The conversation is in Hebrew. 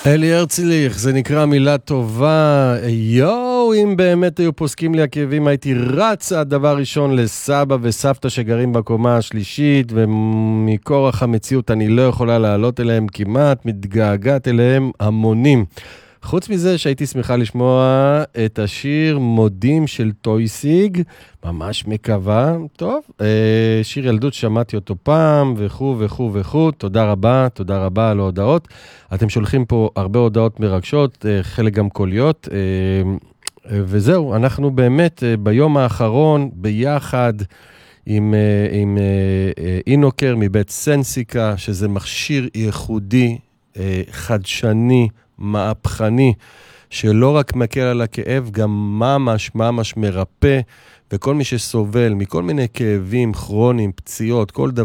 אלי הרצליך, זה נקרא מילה טובה. יואו, אם באמת היו פוסקים לי הכאבים, הייתי רצה דבר ראשון לסבא וסבתא שגרים בקומה השלישית, ומכורח המציאות אני לא יכולה לעלות אליהם כמעט, מתגעגעת אליהם המונים. חוץ מזה שהייתי שמחה לשמוע את השיר מודים של טויסיג, ממש מקווה. טוב, שיר ילדות שמעתי אותו פעם, וכו. תודה רבה על ההודעות. אתם שולחים פה הרבה הודעות מרגשות, חלק גם קוליות, וזהו, אנחנו באמת ביום האחרון ביחד עם אינוקר מבית סנסיקה, שזה מכשיר ייחודי, חדשני, מהפכני, שלא רק מקל על הכאב, גם ממש מרפא, וכל מי שסובל מכל מיני כאבים כרוניים, פציעות, כל דבר,